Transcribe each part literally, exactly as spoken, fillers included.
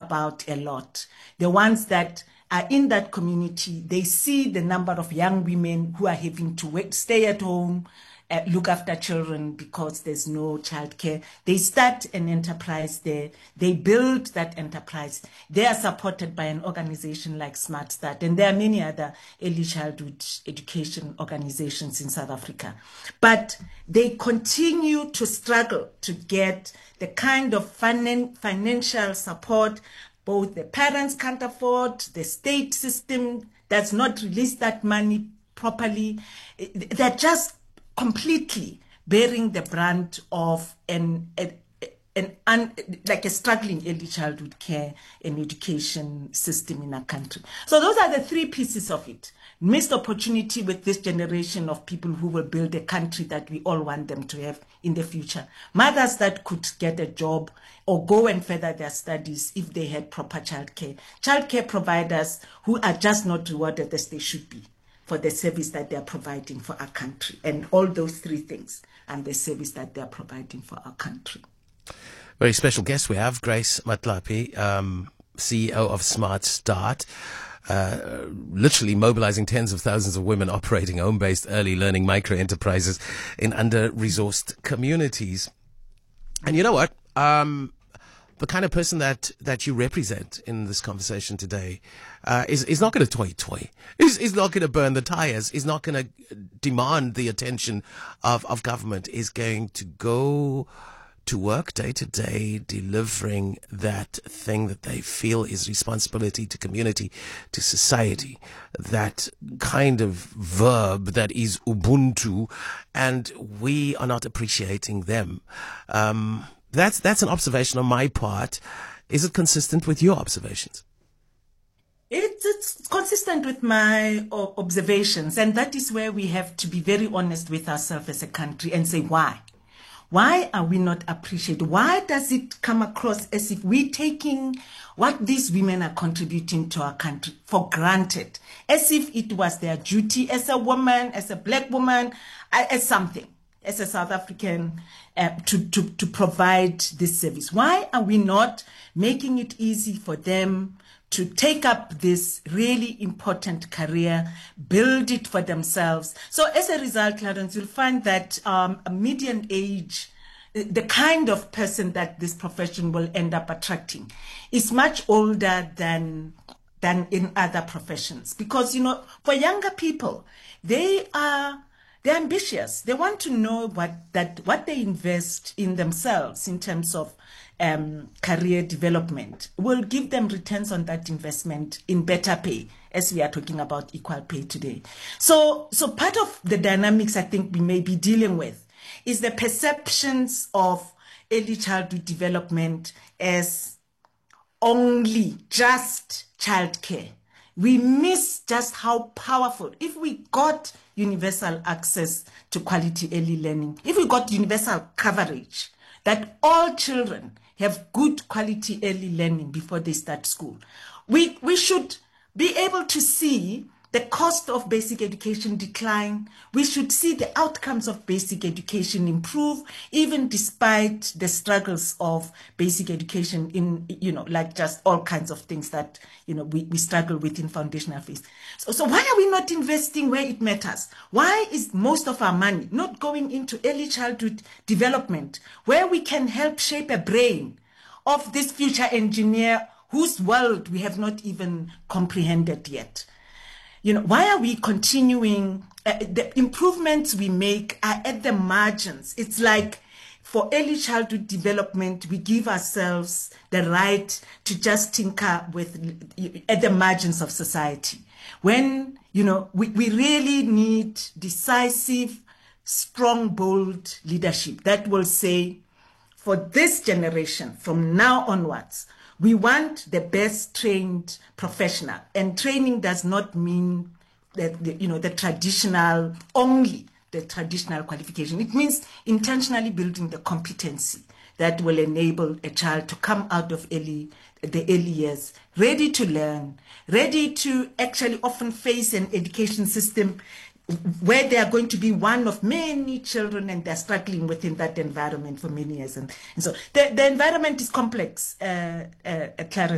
about a lot. The ones that are in that community, they see the number of young women who are having to wait, stay at home, uh, look after children because there's no childcare. They start an enterprise there. They build that enterprise. They are supported by an organization like Smart Start, and there are many other early childhood education organizations in South Africa. But they continue to struggle to get the kind of finan- financial support both the parents can't afford, the state system does not release that money properly. They're just completely bearing the brunt of an, an, an, an like a struggling early childhood care and education system in our country. So those are the three pieces of it. Missed opportunity with this generation of people who will build a country that we all want them to have in the future. Mothers that could get a job or go and further their studies if they had proper childcare. Childcare providers who are just not rewarded as they should be for the service that they are providing for our country. And all those three things and the service that they are providing for our country. Very special guest we have, Grace Matlapi, um, C E O of Smart Start. Uh, literally mobilizing tens of thousands of women operating home-based early learning micro-enterprises in under-resourced communities. And you know what? Um, the kind of person that, that you represent in this conversation today uh, is, is not going to toy-toy. Is, is not going to burn the tires. Is not going to demand the attention of, of government. Is going to go to work day to day, delivering that thing that they feel is responsibility to community, to society, that kind of verb that is Ubuntu, and we are not appreciating them. Um, that's, that's an observation on my part. Is it consistent with your observations? It's, it's consistent with my observations, and that is where we have to be very honest with ourselves as a country and say why. Why are we not appreciated? Why does it come across as if we're taking what these women are contributing to our country for granted, as if it was their duty as a woman, as a black woman, as something, as a South African, uh, to, to, to provide this service? Why are we not making it easy for them to take up this really important career, build it for themselves? So as a result, Clarence, you'll find that um, a median age, the kind of person that this profession will end up attracting is much older than, than in other professions. Because, you know, for younger people, they are they're ambitious. They want to know what that what they invest in themselves in terms of Um, career development will give them returns on that investment in better pay, as we are talking about equal pay today. So, so part of the dynamics I think we may be dealing with is the perceptions of early childhood development as only just childcare. We miss just how powerful, if we got universal access to quality early learning, if we got universal coverage, that all children have good quality early learning before they start school. We, we should be able to see the cost of basic education decline. We should see the outcomes of basic education improve, even despite the struggles of basic education in, you know, like just all kinds of things that, you know, we, we struggle with in foundational phase. So, so why are we not investing where it matters? Why is most of our money not going into early childhood development, where we can help shape a brain of this future engineer whose world we have not even comprehended yet? You know, why are we continuing? Uh, the improvements we make are at the margins. It's like for early childhood development, we give ourselves the right to just tinker with at the margins of society. When, you know, we, we really need decisive, strong, bold leadership that will say, for this generation, from now onwards, we want the best trained professional, and training does not mean that the, you know the traditional only the traditional qualification. It means intentionally building the competency that will enable a child to come out of early the early years ready to learn, ready to actually often face an education system where they are going to be one of many children and they're struggling within that environment for many years. And, and so the, the environment is complex, uh, uh, Clarence. And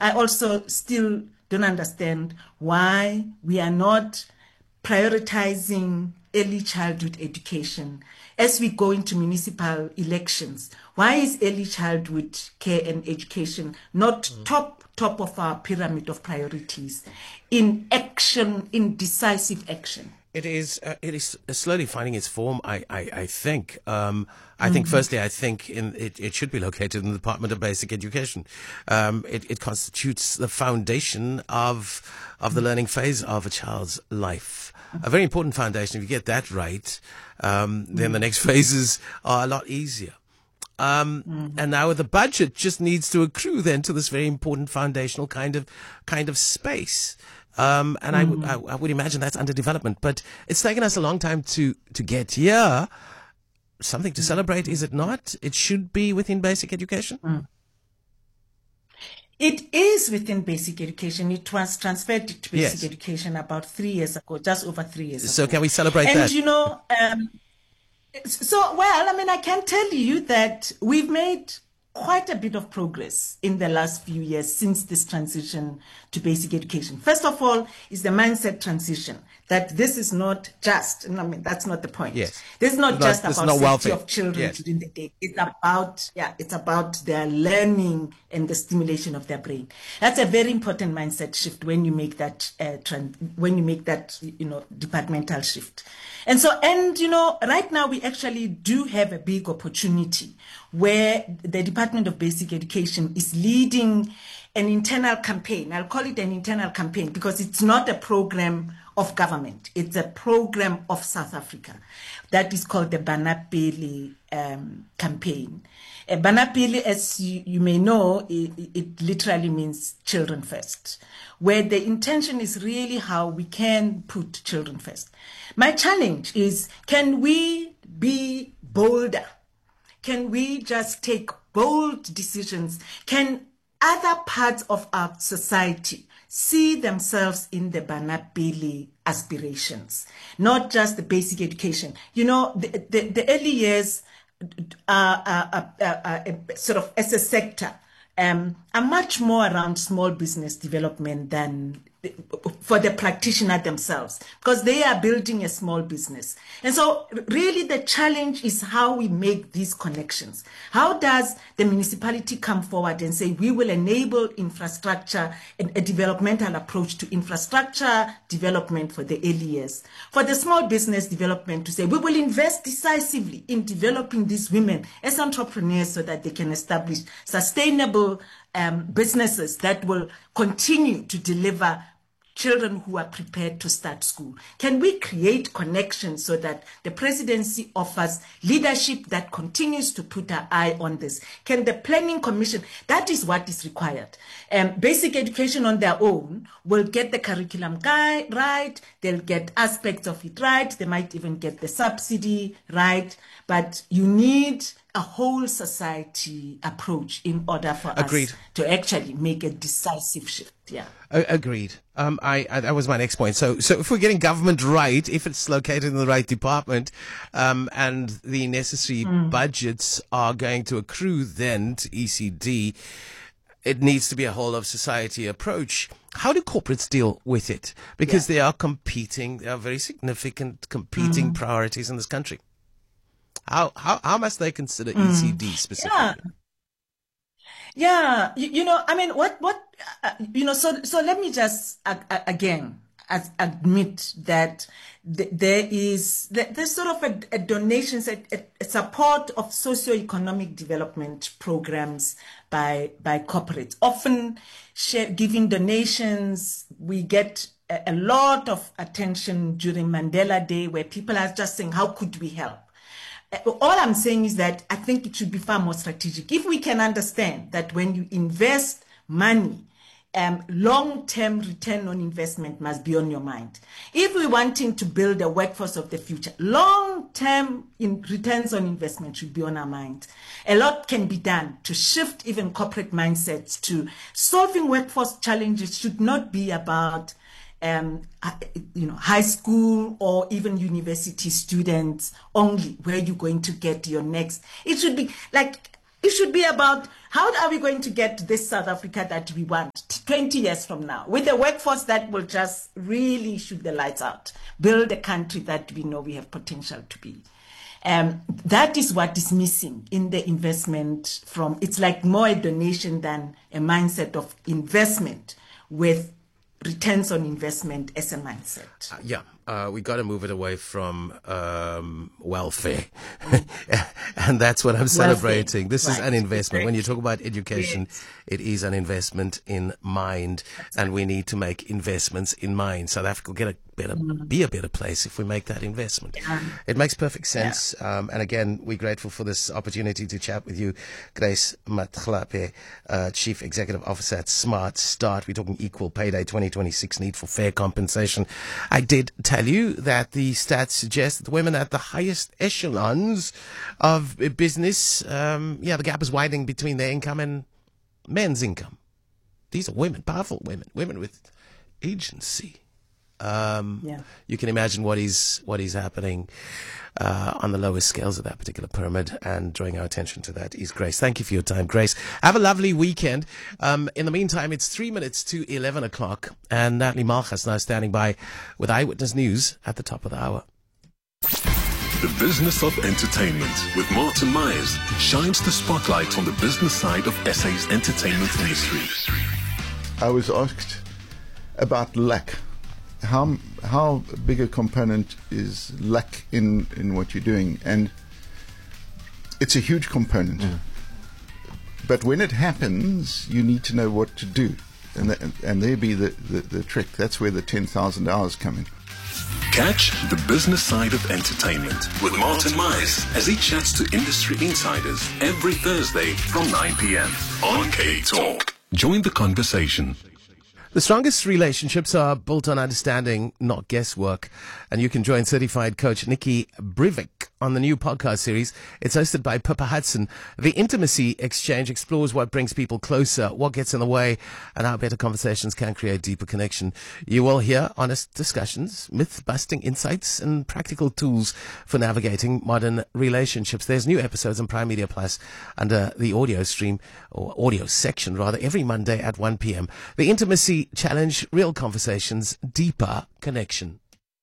I also still don't understand why we are not prioritizing early childhood education as we go into municipal elections. Why is early childhood care and education not mm. top top of our pyramid of priorities in action, in decisive action? It is. Uh, it is slowly finding its form. I. I, I think. Um, I mm-hmm. think. Firstly, I think in it, it should be located in the Department of Basic Education. Um, it, it constitutes the foundation of of the learning phase of a child's life. A very important foundation. If you get that right, um, then mm-hmm. the next phases are a lot easier. Um, mm-hmm. And now the budget just needs to accrue then to this very important foundational kind of kind of space. Um, and mm-hmm. I, w- I, I would imagine that's under development, but it's taken us a long time to, to get here. Something to celebrate, is it not? It should be within basic education. Mm. It is within basic education. It was transferred to basic yes. education about three years ago, just over three years so ago. So can we celebrate and that? And you know, um, so, well, I mean, I can tell you that we've made quite a bit of progress in the last few years since this transition to basic education. First of all, is the mindset transition that this is not just, I mean, that's not the point. Yes. This is not it's just not, about not safety welfare. of children yes. during the day. It's about, yeah, it's about their learning and the stimulation of their brain. That's a very important mindset shift when you make that, uh, trend, when you make that, you know, departmental shift. And so, and, you know, right now we actually do have a big opportunity where the Department of Basic Education is leading an internal campaign. I'll call it an internal campaign because it's not a program of government. It's a program of South Africa that is called the Bana Pele um, campaign. Uh, Bana Pele, as you, you may know, it, it literally means children first, where the intention is really how we can put children first. My challenge is, can we be bolder? Can we just take bold decisions? Can other parts of our society see themselves in the Bana Pele aspirations, not just the basic education? You know, the, the, the early years are, are, are, are, are sort of as a sector um, are much more around small business development than for the practitioner themselves, because they are building a small business. And so really the challenge is how we make these connections. How does the municipality come forward and say, we will enable infrastructure and a developmental approach to infrastructure development for the early years? For the small business development to say, we will invest decisively in developing these women as entrepreneurs so that they can establish sustainable um, businesses that will continue to deliver children who are prepared to start school. Can we create connections so that the presidency offers leadership that continues to put an eye on this? Can the planning commission, that is what is required. Um, basic education on their own will get the curriculum guide right, they'll get aspects of it right, they might even get the subsidy right, but you need a whole society approach in order for Agreed. us to actually make a decisive shift. Yeah. Agreed. Um, I, I that was my next point. So, so if we're getting government right, if it's located in the right department, um, and the necessary mm. budgets are going to accrue then to E C D, it needs to be a whole of society approach. How do corporates deal with it? Because yeah. they are competing. There are very significant competing mm. priorities in this country. How how how must they consider mm. E C D specifically? Yeah. Yeah, you, you know, I mean, what, what, uh, you know, so, so let me just, uh, uh, again, as, admit that th- there is, th- there's sort of a, a donations, a, a support of socioeconomic development programs by, by corporates. Often share, giving donations, we get a, a lot of attention during Mandela Day where people are just saying, how could we help? All I'm saying is that I think it should be far more strategic. If we can understand that when you invest money, um, long-term return on investment must be on your mind. If we're wanting to build a workforce of the future, long-term in returns on investment should be on our mind. A lot can be done to shift even corporate mindsets to solving workforce challenges should not be about Um, you know, high school or even university students only, where you're going to get your next. It should be like, it should be about how are we going to get this South Africa that we want? twenty years from now, with a workforce that will just really shoot the lights out, build a country that we know we have potential to be. Um, that is what is missing in the investment from, it's like more a donation than a mindset of investment with returns on investment as a mindset. Uh, yeah, uh, we got to move it away from um, welfare. And that's what I'm celebrating. This right. is an investment. When you talk about education, yes. it is an investment in mind. That's and right. we need to make investments in mind. South Africa will get a better, mm. be a better place if we make that investment. Yeah. It makes perfect sense. Yeah. Um, and again, we're grateful for this opportunity to chat with you, Grace Matlape, uh, Chief Executive Officer at Smart Start. We're talking Equal Pay Day twenty twenty-six, need for fair compensation. I did tell you that the stats suggest that women at the highest echelons of business, um, yeah, the gap is widening between their income and men's income. These are women, powerful women, women with agency. Um, yeah. You can imagine what is what is happening uh, on the lowest scales of that particular pyramid, and drawing our attention to that is Grace. Thank you for your time, Grace. Have a lovely weekend. Um, in the meantime, it's three minutes to eleven o'clock, and Natalie Malchus now standing by with Eyewitness News at the top of the hour. The Business of Entertainment with Martin Myers shines the spotlight on the business side of S A's entertainment industry. I was asked about luck. How how big a component is luck in, in what you're doing? And it's a huge component. Yeah. But when it happens, you need to know what to do. And that, and there be the, the, the trick. That's where the ten thousand hours come in. Catch the business side of entertainment with Martin Myers as he chats to industry insiders every Thursday from nine p.m. on K Talk. Join the conversation. The strongest relationships are built on understanding, not guesswork. And you can join certified coach Nikki Brivik on the new podcast series. It's hosted by Pippa Hudson. The Intimacy Exchange explores what brings people closer, what gets in the way, and how better conversations can create deeper connection. You will hear honest discussions, myth-busting insights, and practical tools for navigating modern relationships. There's new episodes on Prime Media Plus under the audio stream, or audio section rather, every Monday at one p.m. The Intimacy Challenge, real conversations, deeper connection.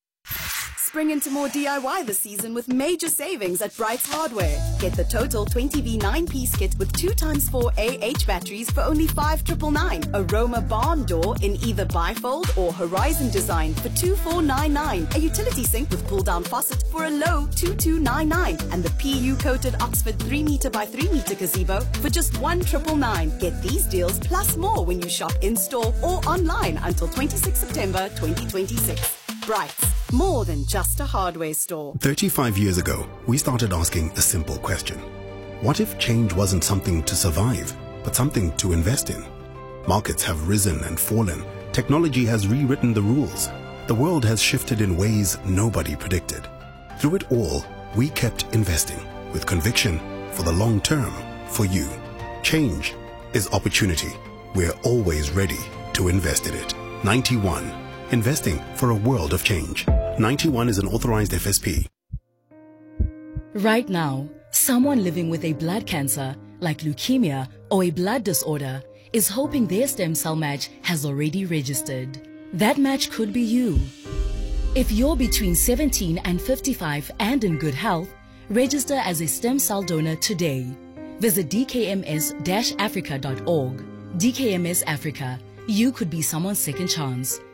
Spring into more D I Y this season with major savings at Brights Hardware. Get the total twenty V nine-piece kit with two times four A H batteries for only five thousand nine hundred ninety-nine. Aroma barn door in either bifold or horizon design for two thousand four hundred ninety-nine. A utility sink with pull-down faucet for a low two thousand two hundred ninety-nine. And the P U-coated Oxford three meter by three meter gazebo for just one thousand nine hundred ninety-nine. Get these deals plus more when you shop in-store or online until twenty-sixth of September twenty twenty-six. Brights, more than just a hardware store. thirty-five years ago, we started asking a simple question. What if change wasn't something to survive, but something to invest in? Markets have risen and fallen. Technology has rewritten the rules. The world has shifted in ways nobody predicted. Through it all, we kept investing with conviction for the long term, for you. Change is opportunity. We're always ready to invest in it. ninety-one. Investing for a world of change. ninety-one is an authorized F S P. Right now, someone living with a blood cancer, like leukemia or a blood disorder, is hoping their stem cell match has already registered. That match could be you. If you're between seventeen and fifty-five and in good health, register as a stem cell donor today. Visit d k m s dash africa dot org. D K M S Africa. You could be someone's second chance.